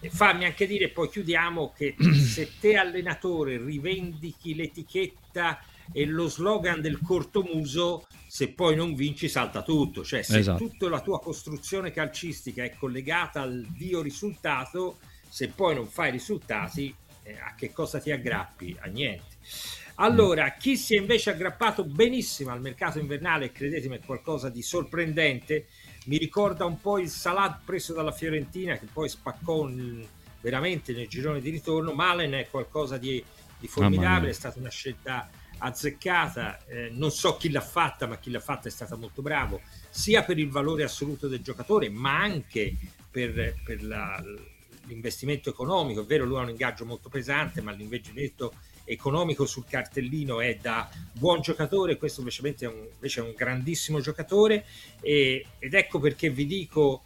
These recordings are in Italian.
E fammi anche dire, poi chiudiamo, che se te allenatore rivendichi l'etichetta e lo slogan del cortomuso, se poi non vinci salta tutto, cioè se Esatto. tutta la tua costruzione calcistica è collegata al dio risultato, se poi non fai risultati, a che cosa ti aggrappi? A niente. Allora, chi si è invece aggrappato benissimo al mercato invernale, credetemi, è qualcosa di sorprendente. Mi ricorda un po' il Salah preso dalla Fiorentina, che poi spaccò veramente nel girone di ritorno. Malen è qualcosa di formidabile, è stata una scelta azzeccata. Non so chi l'ha fatta, ma chi l'ha fatta è stato molto bravo, sia per il valore assoluto del giocatore, ma anche per l'investimento economico. È vero, lui ha un ingaggio molto pesante, ma l'investimento economico sul cartellino è da buon giocatore. Questo invece è un grandissimo giocatore, ed ecco perché vi dico,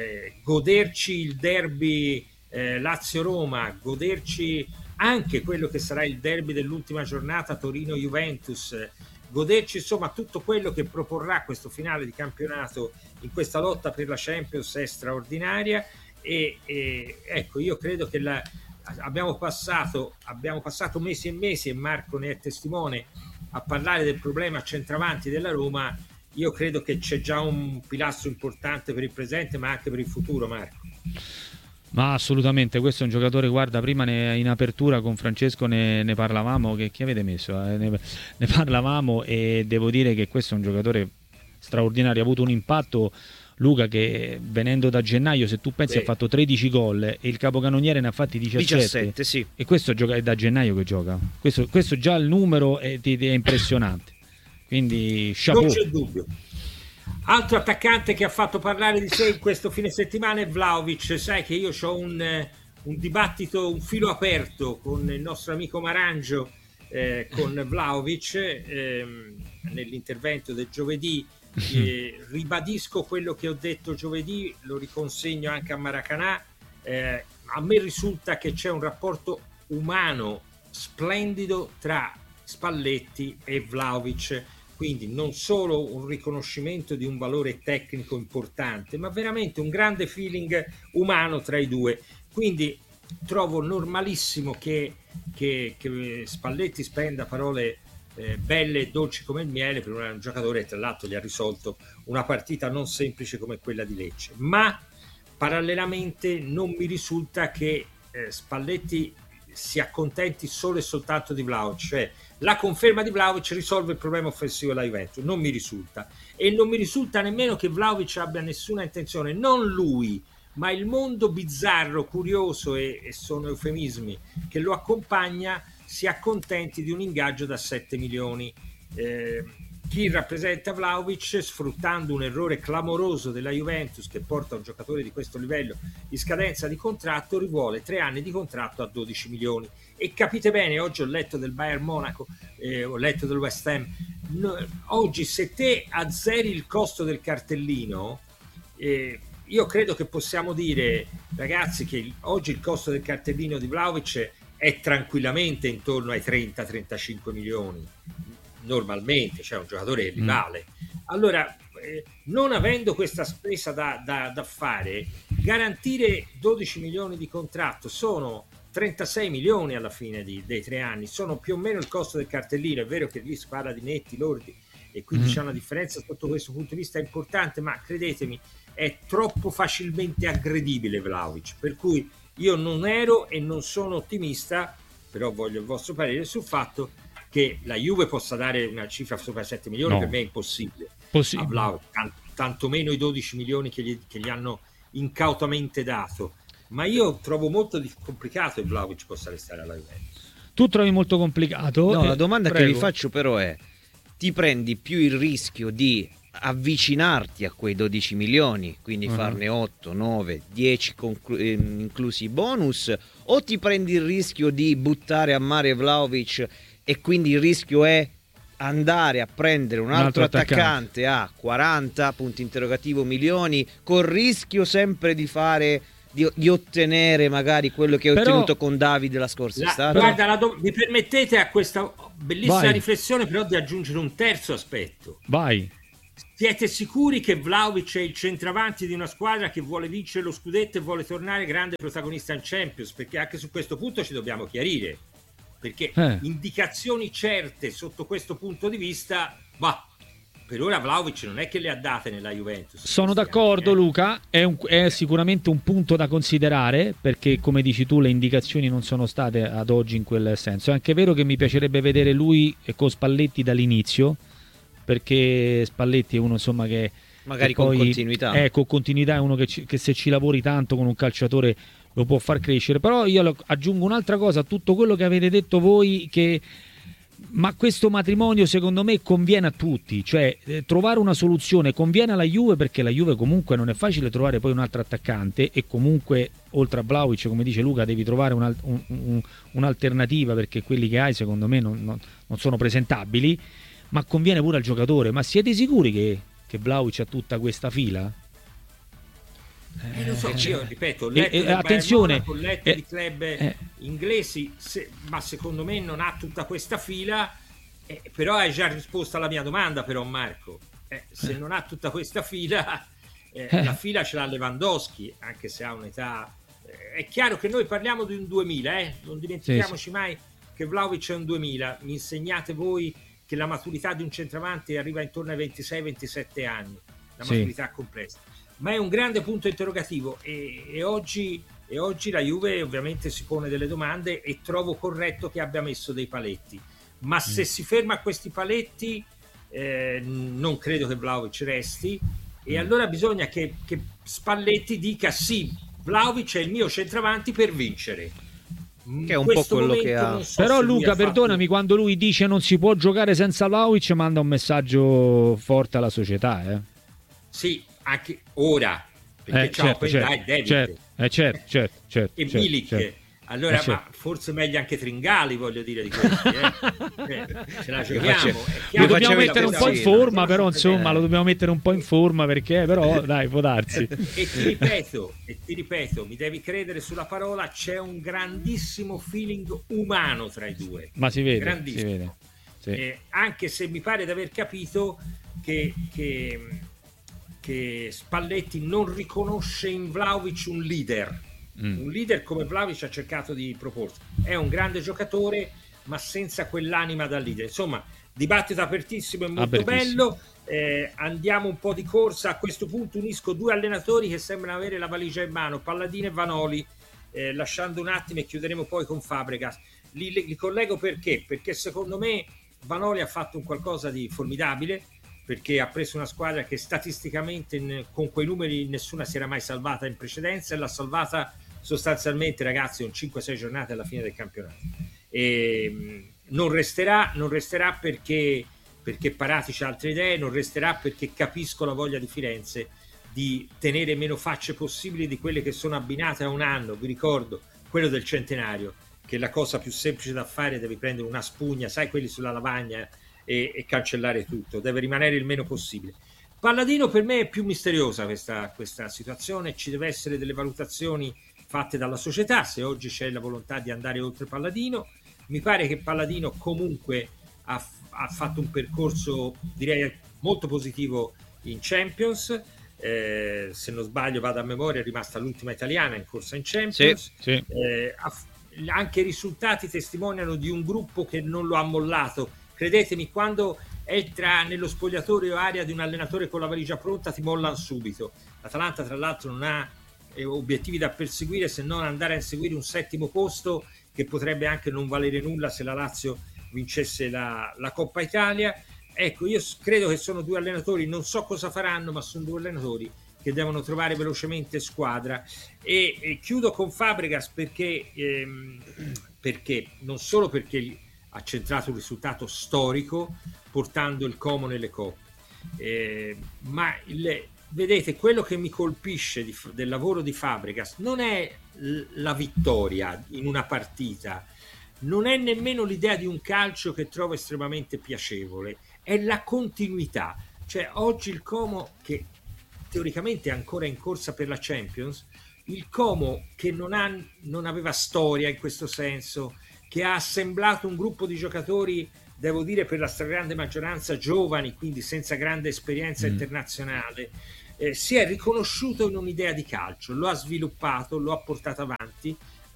goderci il derby Lazio-Roma, goderci anche quello che sarà il derby dell'ultima giornata Torino-Juventus, goderci insomma tutto quello che proporrà questo finale di campionato in questa lotta per la Champions è straordinaria. E ecco, io credo che abbiamo passato mesi e mesi, e Marco ne è testimone, a parlare del problema centravanti della Roma. Io credo che c'è già un pilastro importante per il presente, ma anche per il futuro, Marco. Ma assolutamente, questo è un giocatore, guarda, prima in apertura con Francesco ne parlavamo, che chi avete messo? Ne parlavamo, e devo dire che questo è un giocatore straordinario, ha avuto un impatto, Luca, che venendo da gennaio, se tu pensi, ha fatto 13 gol e il capocannoniere ne ha fatti 17, sì. E questo è da gennaio che gioca, questo già il numero è impressionante, quindi chapeau. Non c'è dubbio. Altro attaccante che ha fatto parlare di sé in questo fine settimana è Vlahovic. Sai che io ho un dibattito, un filo aperto con il nostro amico Marangio, con Vlahovic, nell'intervento del giovedì. Ribadisco quello che ho detto giovedì, lo riconsegno anche a Maracanã. A me risulta che c'è un rapporto umano splendido tra Spalletti e Vlahovic, quindi non solo un riconoscimento di un valore tecnico importante, ma veramente un grande feeling umano tra i due. Quindi trovo normalissimo che Spalletti spenda parole belle e dolci come il miele per un giocatore che tra l'altro gli ha risolto una partita non semplice come quella di Lecce. Ma parallelamente non mi risulta che Spalletti si accontenti solo e soltanto di Vlahovic, cioè la conferma di Vlahovic risolve il problema offensivo della Juventus, non mi risulta. E non mi risulta nemmeno che Vlahovic abbia nessuna intenzione, non lui, ma il mondo bizzarro, curioso, e sono eufemismi, che lo accompagna, si accontenti di un ingaggio da 7 milioni. Chi rappresenta Vlahovic, sfruttando un errore clamoroso della Juventus che porta un giocatore di questo livello in scadenza di contratto, rivuole 3 anni di contratto a 12 milioni. E capite bene, oggi ho letto del Bayern Monaco, ho letto del West Ham, oggi se te azzeri il costo del cartellino, io credo che possiamo dire, ragazzi, che oggi il costo del cartellino di Vlahovic è tranquillamente intorno ai 30-35 milioni normalmente, cioè un giocatore rivale. Allora, non avendo questa spesa da fare, garantire 12 milioni di contratto sono 36 milioni alla fine dei 3 anni, sono più o meno il costo del cartellino. È vero che lì si parla di netti, lordi, e quindi c'è una differenza sotto questo punto di vista importante, ma credetemi, è troppo facilmente aggredibile Vlahovic, per cui io non ero e non sono ottimista, però voglio il vostro parere sul fatto che la Juve possa dare una cifra sopra 7 milioni. No. Per me è impossibile. A Vlahovic, tantomeno i 12 milioni che gli hanno incautamente dato. Ma io trovo molto complicato che Vlahovic possa restare alla Juventus. Tu trovi molto complicato? No, la domanda che vi faccio però è: ti prendi più il rischio di avvicinarti a quei 12 milioni, quindi farne 8, 9, 10 inclusi i bonus, o ti prendi il rischio di buttare a mare Vlahovic e quindi il rischio è andare a prendere un altro attaccante a 40 punti interrogativo milioni, col rischio sempre di fare di ottenere magari quello che hai ottenuto con Davide la scorsa estate? Guarda, mi permettete a questa bellissima riflessione però di aggiungere un terzo aspetto. Vai. Siete sicuri che Vlahovic è il centravanti di una squadra che vuole vincere lo scudetto e vuole tornare grande protagonista in Champions? Perché anche su questo punto ci dobbiamo chiarire, perché indicazioni certe sotto questo punto di vista, per ora Vlahovic non è che le ha date nella Juventus. Sono d'accordo, Luca, è sicuramente un punto da considerare, perché come dici tu le indicazioni non sono state ad oggi in quel senso. È anche vero che mi piacerebbe vedere lui con Spalletti dall'inizio, perché Spalletti è uno insomma che magari poi, con continuità. Con continuità è uno che se ci lavori tanto con un calciatore lo può far crescere. Però io aggiungo un'altra cosa a tutto quello che avete detto voi, ma questo matrimonio secondo me conviene a tutti, cioè trovare una soluzione conviene alla Juve, perché la Juve comunque non è facile trovare poi un altro attaccante, e comunque oltre a Vlahovic, come dice Luca, devi trovare un'alternativa, perché quelli che hai secondo me non sono presentabili. Ma conviene pure al giocatore. Ma siete sicuri che Vlahovic ha tutta questa fila? Lo so, io ripeto, attenzione, ho letto di club inglesi, ma secondo me non ha tutta questa fila, però hai già risposto alla mia domanda, però Marco, se non ha tutta questa fila, la fila ce l'ha Lewandowski, anche se ha un'età, è chiaro che noi parliamo di un 2000, non dimentichiamoci mai che Vlahovic è un 2000, mi insegnate voi che la maturità di un centravanti arriva intorno ai 26-27 anni, la maturità complessa, ma è un grande punto interrogativo, e oggi la Juve ovviamente si pone delle domande, e trovo corretto che abbia messo dei paletti, ma se si ferma a questi paletti non credo che Vlahovic resti, e allora bisogna che Spalletti dica sì, Vlahovic è il mio centravanti per vincere, che è un po' quello che ha. Però Luca, perdonami, quando lui dice non si può giocare senza Vlahovic, manda un messaggio forte alla società, Sì, anche ora, perché certo, e Milik, allora ma forse meglio anche Tringali, voglio dire, di questi, ce la giochiamo. Lo dobbiamo mettere un po' in forma, però insomma lo dobbiamo mettere un po' in forma, perché però dai, può darsi. E ti ripeto, mi devi credere sulla parola, c'è un grandissimo feeling umano tra i due, ma si vede, grandissimo. Sì. Anche se mi pare di aver capito che Spalletti non riconosce in Vlahovic un leader come Vlahovic ha cercato di proporsi. È un grande giocatore, ma senza quell'anima da leader. Insomma, dibattito apertissimo e molto bello. Andiamo un po' di corsa. A questo punto unisco due allenatori che sembrano avere la valigia in mano, Palladini e Vanoli, lasciando un attimo, e chiuderemo poi con Fabregas. Li collego perché secondo me Vanoli ha fatto un qualcosa di formidabile, perché ha preso una squadra che statisticamente con quei numeri nessuna si era mai salvata in precedenza, e l'ha salvata sostanzialmente, ragazzi, con 5-6 giornate alla fine del campionato, e non resterà perché Paratici ha altre idee, non resterà perché capisco la voglia di Firenze di tenere meno facce possibili di quelle che sono abbinate a un anno. Vi ricordo quello del centenario, che la cosa più semplice da fare, devi prendere una spugna, sai, quelli sulla lavagna, e cancellare tutto, deve rimanere il meno possibile. Palladino per me è più misteriosa questa situazione, ci deve essere delle valutazioni fatte dalla società, se oggi c'è la volontà di andare oltre Palladino. Mi pare che Palladino comunque ha fatto un percorso, direi, molto positivo in Champions, se non sbaglio, vado a memoria, è rimasta l'ultima italiana in corsa in Champions. Sì. Anche i risultati testimoniano di un gruppo che non lo ha mollato. Credetemi, quando entra nello spogliatoio area di un allenatore con la valigia pronta, ti mollano subito. L'Atalanta tra l'altro non ha obiettivi da perseguire, se non andare a inseguire un settimo posto, che potrebbe anche non valere nulla se la Lazio vincesse la Coppa Italia. Ecco, io credo che sono due allenatori, non so cosa faranno, ma sono due allenatori che devono trovare velocemente squadra. E chiudo con Fabregas perché non solo perché ha centrato un risultato storico portando il Como nelle coppe, ma vedete, quello che mi colpisce del lavoro di Fabregas non è la vittoria in una partita, non è nemmeno l'idea di un calcio che trovo estremamente piacevole, è la continuità. Cioè oggi il Como, che teoricamente è ancora in corsa per la Champions, il Como che non aveva storia in questo senso, che ha assemblato un gruppo di giocatori devo dire per la stragrande maggioranza giovani, quindi senza grande esperienza internazionale, si è riconosciuto in un'idea di calcio, lo ha sviluppato, lo ha portato avanti,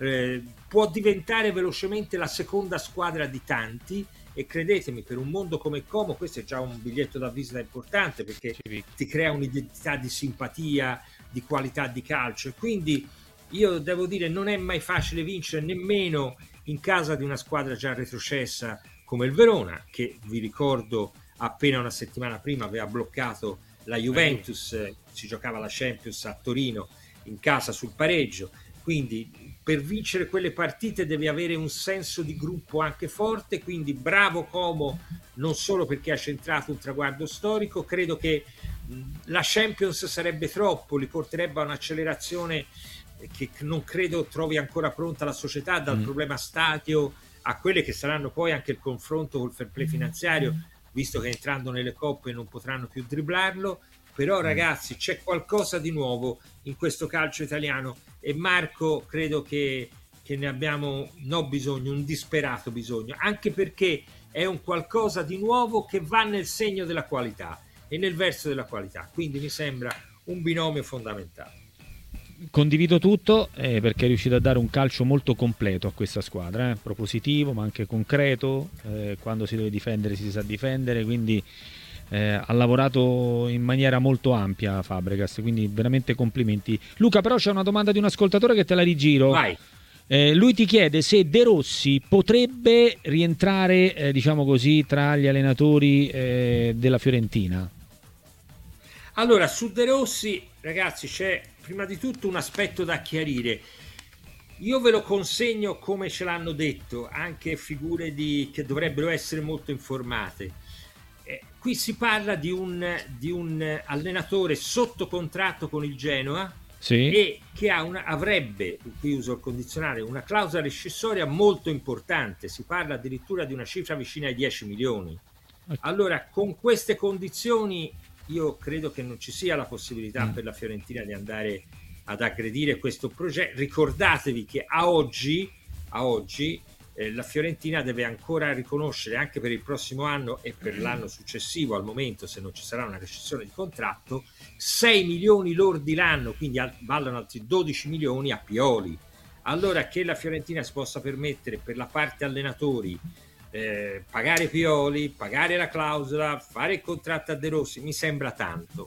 può diventare velocemente la seconda squadra di tanti, e credetemi, per un mondo come Como questo è già un biglietto da visita importante, perché ti crea un'identità di simpatia, di qualità di calcio. E quindi io devo dire, non è mai facile vincere nemmeno in casa di una squadra già retrocessa come il Verona, che vi ricordo appena una settimana prima aveva bloccato la Juventus, si giocava la Champions a Torino in casa sul pareggio. Quindi per vincere quelle partite devi avere un senso di gruppo anche forte, quindi bravo Como, non solo perché ha centrato un traguardo storico. Credo che la Champions sarebbe troppo, li porterebbe a un'accelerazione che non credo trovi ancora pronta la società, dal problema stadio a quelle che saranno poi anche il confronto col fair play finanziario, visto che entrando nelle coppe non potranno più dribblarlo. Però ragazzi, c'è qualcosa di nuovo in questo calcio italiano, e Marco, credo che ne abbiamo un disperato bisogno, anche perché è un qualcosa di nuovo che va nel segno della qualità e nel verso della qualità, quindi mi sembra un binomio fondamentale. Condivido tutto, perché è riuscito a dare un calcio molto completo a questa squadra, propositivo ma anche concreto, quando si deve difendere si sa difendere, quindi ha lavorato in maniera molto ampia Fabregas, quindi veramente complimenti. Luca, però c'è una domanda di un ascoltatore che te la rigiro. Vai. Lui ti chiede se De Rossi potrebbe rientrare, diciamo così, tra gli allenatori della Fiorentina. Allora, su De Rossi, ragazzi, c'è prima di tutto un aspetto da chiarire. Io ve lo consegno come ce l'hanno detto anche figure che dovrebbero essere molto informate. Qui si parla di un allenatore sotto contratto con il Genoa, sì, e che avrebbe, qui uso il condizionale, una clausola rescissoria molto importante. Si parla addirittura di una cifra vicina ai 10 milioni. Allora, con queste condizioni io credo che non ci sia la possibilità per la Fiorentina di andare ad aggredire questo progetto. Ricordatevi che a oggi la Fiorentina deve ancora riconoscere, anche per il prossimo anno e per l'anno successivo, al momento, se non ci sarà una rescissione di contratto, 6 milioni lordi l'anno, quindi valgono altri 12 milioni a Pioli. Allora, che la Fiorentina si possa permettere per la parte allenatori pagare Pioli, pagare la clausola, fare il contratto a De Rossi, mi sembra tanto,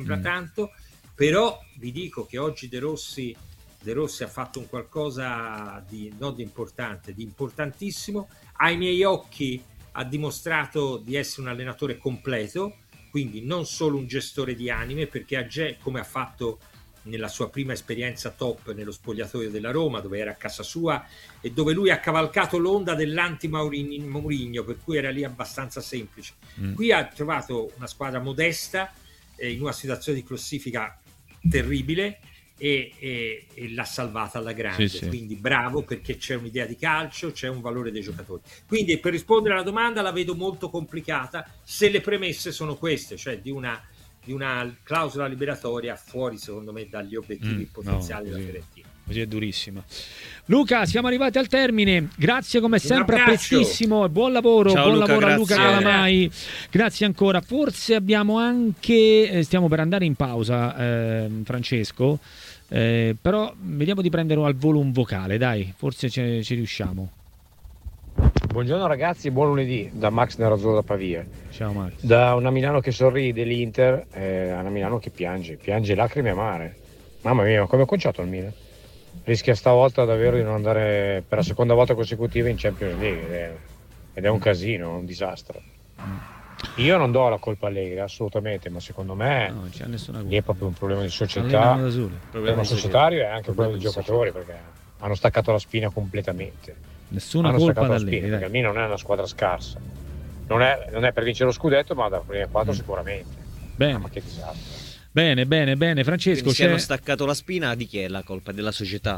però vi dico che oggi De Rossi ha fatto un qualcosa di importante, di importantissimo. Ai miei occhi ha dimostrato di essere un allenatore completo, quindi non solo un gestore di anime, perché come ha fatto nella sua prima esperienza top nello spogliatoio della Roma, dove era a casa sua e dove lui ha cavalcato l'onda dell'anti-Mourinho, per cui era lì abbastanza semplice. Qui ha trovato una squadra modesta in una situazione di classifica terribile, e l'ha salvata alla grande, sì. Quindi bravo, perché c'è un'idea di calcio, c'è un valore dei giocatori. Quindi, per rispondere alla domanda, la vedo molto complicata se le premesse sono queste, cioè di una clausola liberatoria fuori, secondo me, dagli obiettivi potenziali della Fiorentina. Così è durissima. Luca, siamo arrivati al termine, grazie come sempre, a prestissimo, buon lavoro. Ciao, buon Luca, lavoro grazie. a Luca Calamai, grazie ancora. Forse abbiamo anche, stiamo per andare in pausa, Francesco, però vediamo di prendere al volo un vocale, dai, forse ci riusciamo. Buongiorno ragazzi, buon lunedì da Max Nerazzurro da Pavia. Ciao Max. Da una Milano che sorride l'Inter a una Milano che piange lacrime amare. Mamma mia, come ho conciato il Milan? Rischia stavolta davvero di non andare per la seconda volta consecutiva in Champions League ed è un casino, un disastro. Io non do la colpa a Allegri assolutamente, ma secondo me no, c'è nessuna colpa. Lì è proprio un problema di società, un problema societario e anche un problema di giocatori, perché hanno staccato la spina completamente. Nessuna colpa da Allegri, perché il Milan non è una squadra scarsa, non è per vincere lo scudetto, ma da prima 4 sicuramente. Bene. Ma che disastro. Bene, Francesco. Se hanno staccato la spina, di chi è la colpa? Della società?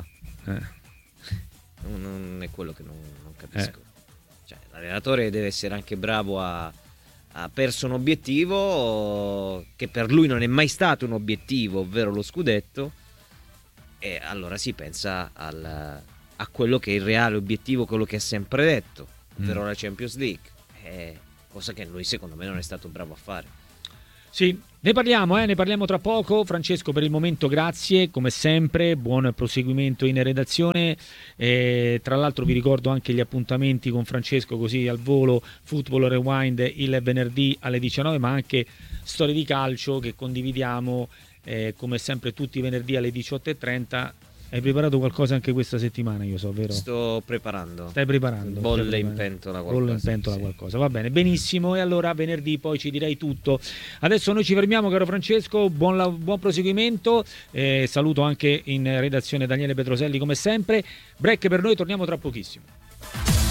Non è quello che non capisco. Cioè, l'allenatore deve essere anche bravo ha perso un obiettivo che per lui non è mai stato un obiettivo, ovvero lo scudetto, e allora si pensa a quello che è il reale obiettivo, quello che ha sempre detto, ovvero la Champions League. cosa che lui secondo me non è stato bravo a fare. Sì, ne parliamo tra poco. Francesco, per il momento grazie, come sempre, buon proseguimento in redazione. Tra l'altro vi ricordo anche gli appuntamenti con Francesco così al volo: Football Rewind il venerdì alle 19, ma anche Storie di calcio che condividiamo come sempre tutti i venerdì alle 18:30. Hai preparato qualcosa anche questa settimana, io so, vero? Sto preparando. Stai preparando. Bolle in pentola qualcosa. Bolle in pentola qualcosa. Va bene, benissimo. E allora venerdì poi ci direi tutto. Adesso noi ci fermiamo, caro Francesco. Buon proseguimento. Saluto anche in redazione Daniele Petroselli come sempre. Break per noi, torniamo tra pochissimo.